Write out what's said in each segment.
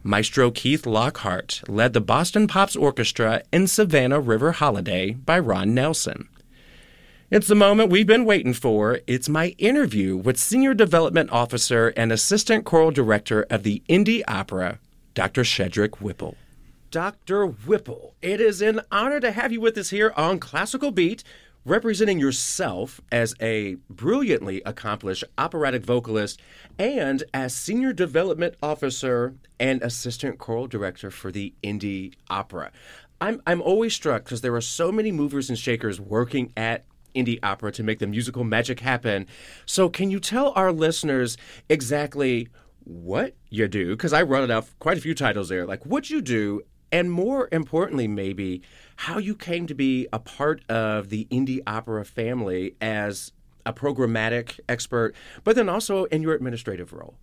Maestro Keith Lockhart led the Boston Pops Orchestra in Savannah River Holiday by Ron Nelson. It's the moment we've been waiting for. It's my interview with Senior Development Officer and Assistant Choral Director of the Indy Opera, Dr. Shedrick Whipple. Dr. Whipple, it is an honor to have you with us here on Classical Beat, representing yourself as a brilliantly accomplished operatic vocalist and as Senior Development Officer and Assistant Choral Director for the Indy Opera. I'm always struck because there are so many movers and shakers working at Indy Opera to make the musical magic happen. So can you tell our listeners exactly what you do? Because I wrote out quite a few titles there, like what you do, and more importantly, maybe how you came to be a part of the Indy Opera family as a programmatic expert, but then also in your administrative role.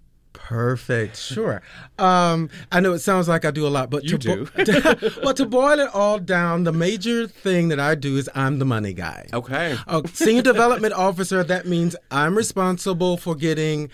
Perfect. Sure. I know it sounds like I do a lot, but you do. Well, to boil it all down, the major thing that I do is I'm the money guy. Okay. Senior Development Officer, that means I'm responsible for getting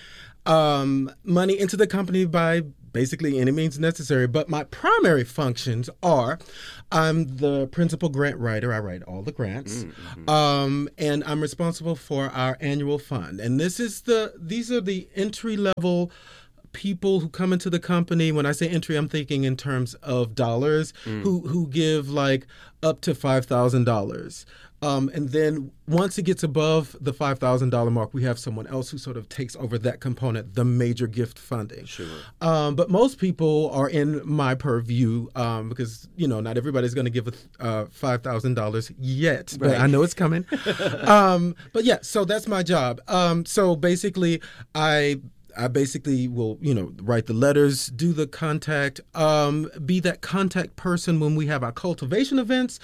money into the company by basically any means necessary. But my primary functions are I'm the principal grant writer. I write all the grants. Mm-hmm. And I'm responsible for our annual fund. And these are the entry-level people who come into the company. When I say entry, I'm thinking in terms of dollars, who give like up to $5,000. And then once it gets above the $5,000 mark, we have someone else who sort of takes over that component, the major gift funding. Sure. But most people are in my purview because, not everybody's going to give $5,000 yet, but I know it's coming. But yeah, so that's my job. So basically, I basically will, write the letters, do the contact, be that contact person when we have our cultivation events.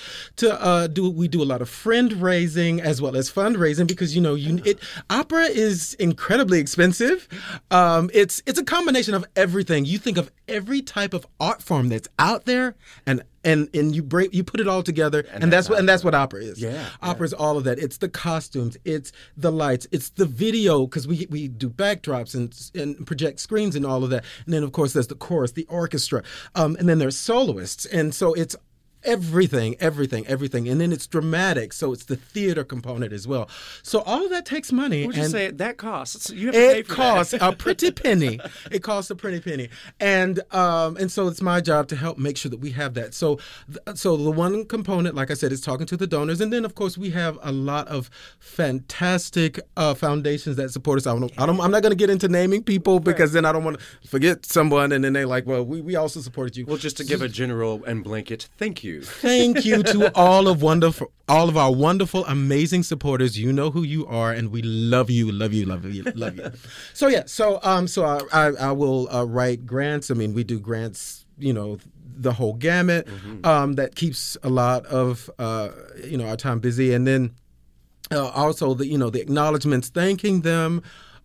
We do a lot of friend raising as well as fundraising because opera is incredibly expensive. It's a combination of everything. You think of every type of art form that's out there, and you put it all together, and that's what opera is. Yeah, opera is all of that. It's the costumes, it's the lights, it's the video because we do backdrops and project screens and all of that. And then of course there's the chorus, the orchestra, and then there's soloists, and so it's everything. And then it's dramatic, so it's the theater component as well. So all of that takes money. Would you say that costs? You have to pay for it costs a pretty penny. It costs a pretty penny. And so it's my job to help make sure that we have that. So the one component, like I said, is talking to the donors. And then, of course, we have a lot of fantastic foundations that support us. I'm not going to get into naming people because then I don't want to forget someone. And then they're like, well, we also supported you. Well, just to give a general and blanket thank you. Thank you to all of our wonderful, amazing supporters. You know who you are, and we love you. So yeah, I will write grants. I mean, we do grants, the whole gamut. Mm-hmm. That keeps a lot of our time busy, and then also the acknowledgments, thanking them.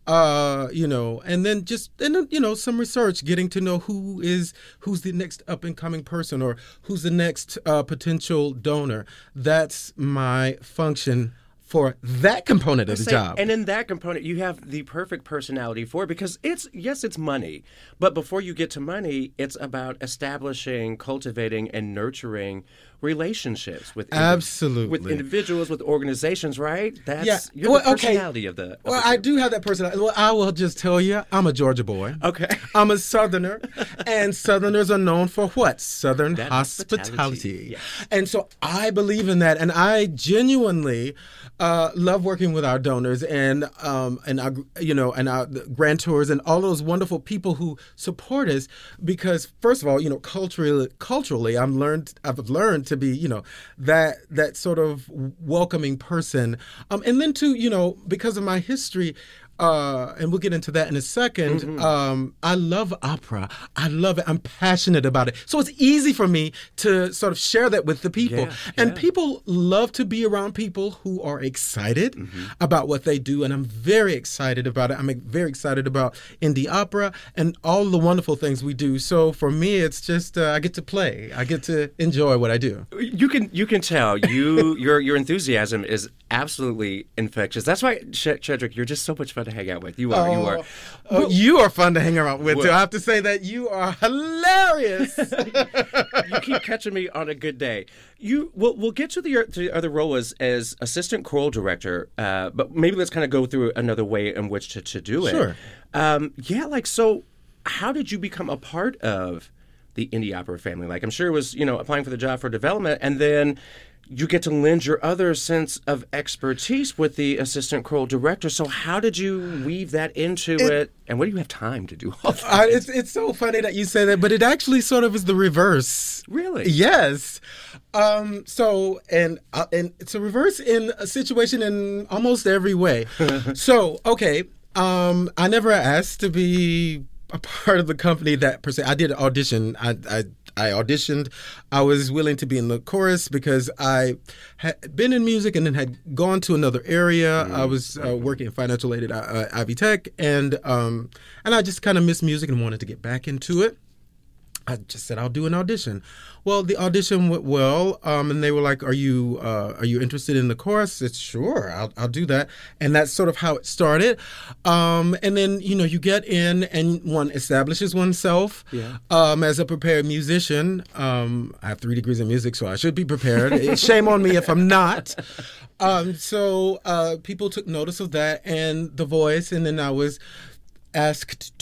And then some research, getting to know who's the next up and coming person or who's the next potential donor. That's my function for that component of the job. And in that component, you have the perfect personality for it because it's money. But before you get to money, it's about establishing, cultivating, and nurturing relationships with individuals, with organizations, right? That's the personality of the I do have that personality. Well, I will just tell you, I'm a Georgia boy. Okay. I'm a Southerner, and Southerners are known for what? Southern hospitality. Yes. And so I believe in that, and I genuinely love working with our donors and our grantors and all those wonderful people who support us because, first of all, culturally, I've learned to be, that sort of welcoming person. And then too, because of my history, and we'll get into that in a second. Mm-hmm. I love opera. I love it. I'm passionate about it. So it's easy for me to sort of share that with the people. Yeah, and people love to be around people who are excited about what they do. And I'm very excited about it. I'm very excited about Indy Opera and all the wonderful things we do. So for me, it's just I get to play. I get to enjoy what I do. You can tell your enthusiasm is absolutely infectious. That's why, Shedrick, you're just so much fun fun to hang out with. You are. Oh, you are fun to hang around with, too. I have to say that you are hilarious. You keep catching me on a good day. We'll get to the other role as assistant choral director, but maybe let's kind of go through another way in which to do it. Sure. So how did you become a part of the indie opera family? Like, I'm sure it was, applying for the job for development, and then you get to lend your other sense of expertise with the assistant choral director. So how did you weave that into it? And what do you have time to do all that? It's so funny that you say that, but it actually sort of is the reverse. Really? Yes. It's a reverse in a situation in almost every way. So, okay, I never asked to be a part of the company that per se. I did an audition. I auditioned. I was willing to be in the chorus because I had been in music and then had gone to another area. I was working in financial aid at Ivy Tech, and I just kind of missed music and wanted to get back into it. I just said, I'll do an audition. Well, the audition went well, and they were like, "Are you interested in the chorus?" I said, "Sure, I'll do that." And that's sort of how it started. And then you get in and one establishes oneself as a prepared musician. I have 3 degrees in music, so I should be prepared. Shame on me if I'm not. So people took notice of that and the voice, and then I was asked